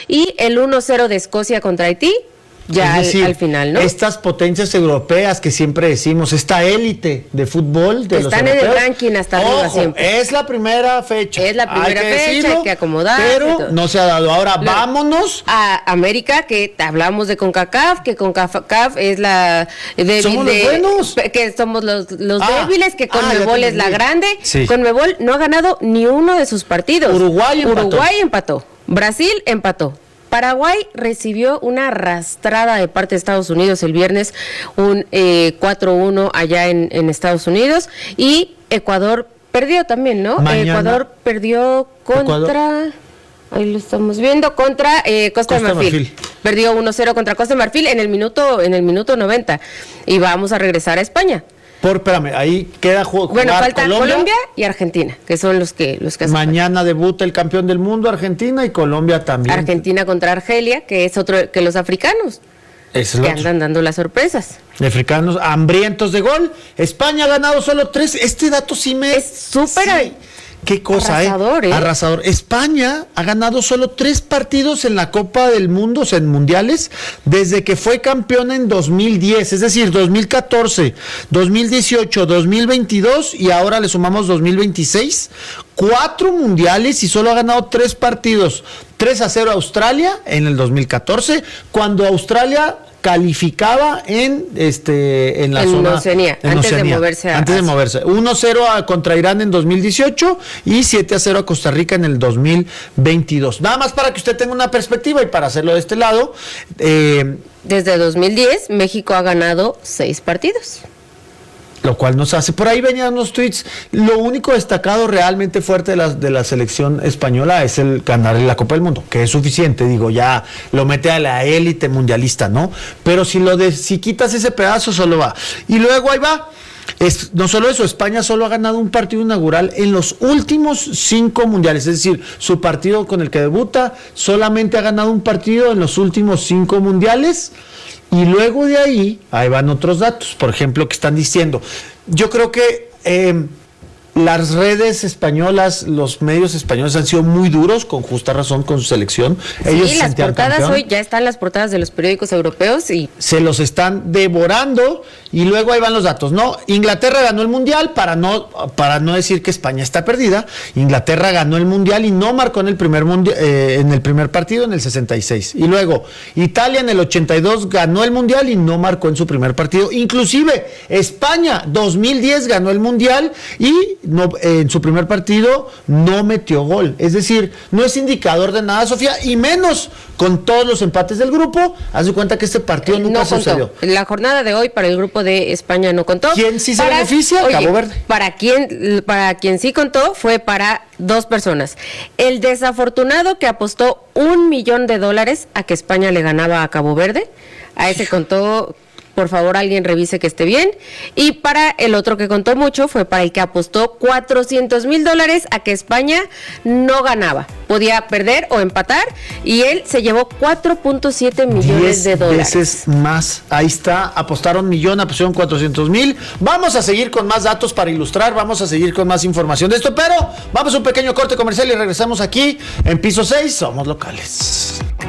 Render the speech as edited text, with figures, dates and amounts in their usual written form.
y el 1-0 de Escocia contra Haití. Ya es decir, al final, ¿no? Estas potencias europeas que siempre decimos, esta élite de fútbol de están los europeos, en el ranking hasta arriba siempre. Es la primera fecha. Es la primera fecha, decirlo, hay que acomodar. Pero no se ha dado. Ahora vámonos a América, que hablamos de CONCACAF, que CONCACAF es la débil. Somos los buenos. Que somos los débiles, que CONMEBOL es la grande. Sí. CONMEBOL no ha ganado ni uno de sus partidos. Uruguay empató. Brasil empató. Paraguay recibió una arrastrada de parte de Estados Unidos el viernes, un 4-1 allá en Estados Unidos, y Ecuador perdió también, ¿no? Ecuador perdió contra... Ahí lo estamos viendo, contra Costa de Marfil. Perdió 1-0 contra Costa de Marfil en el minuto 90, y vamos a regresar a España. Espérame, ahí queda bueno, falta Colombia y Argentina, que son los que mañana debuta el campeón del mundo, Argentina, y Colombia también. Argentina contra Argelia, que es otro que los africanos, que andan dando las sorpresas. Africanos hambrientos de gol. España ha ganado solo 3. Este dato sí me... Es súper... Sí. Qué cosa, arrasador, Arrasador. España ha ganado solo 3 partidos en la Copa del Mundo, o sea, en mundiales, desde que fue campeona en 2010, es decir, 2014, 2018, 2022 y ahora le sumamos 2026. 4 mundiales y solo ha ganado 3 partidos. 3-0 a Australia en el 2014, cuando Australia calificaba en la zona Oceanía, antes de moverse. 1-0 contra Irán en 2018 y 7-0 a Costa Rica en el 2022. Nada más para que usted tenga una perspectiva y para hacerlo de este lado. Desde 2010 México ha ganado 6 partidos. Lo cual nos hace, por ahí venían unos tweets, lo único destacado realmente fuerte de la selección española es el ganar la Copa del Mundo, que es suficiente, digo, ya lo mete a la élite mundialista, ¿no? Pero si quitas ese pedazo, solo va. Y luego ahí va. No solo eso, España solo ha ganado un partido inaugural en los últimos 5 mundiales, es decir, su partido con el que debuta solamente ha ganado un partido en los últimos 5 mundiales. Y luego de ahí van otros datos, por ejemplo, que están diciendo, yo creo que las redes españolas, los medios españoles han sido muy duros, con justa razón, con su selección. Ellos las portadas campeón. Hoy ya están las portadas de los periódicos europeos y se los están devorando. Y luego ahí van los datos, ¿no? Inglaterra ganó el Mundial, para no decir que España está perdida. Inglaterra ganó el Mundial y no marcó en el primer partido en el 66. Y luego Italia en el 82 ganó el Mundial y no marcó en su primer partido. Inclusive España 2010 ganó el Mundial y en su primer partido no metió gol. Es decir, no es indicador de nada, Sofía, y menos con todos los empates del grupo. Haz de cuenta que este partido nunca sucedió. La jornada de hoy para el grupo de España no contó. ¿Quién sí se beneficia? Cabo Verde. Para quien sí contó fue para 2 personas. El desafortunado que apostó $1 millón a que España le ganaba a Cabo Verde. A ese contó... Por favor, alguien revise que esté bien. Y para el otro que contó mucho fue para el que apostó $400,000 a que España no ganaba. Podía perder o empatar y él se llevó $4.7 millones. 10 veces más. Ahí está, apostaron 1 millón, apostaron 400,000. Vamos a seguir con más datos para ilustrar, vamos a seguir con más información de esto, pero vamos a un pequeño corte comercial y regresamos aquí en Piso 6, somos locales.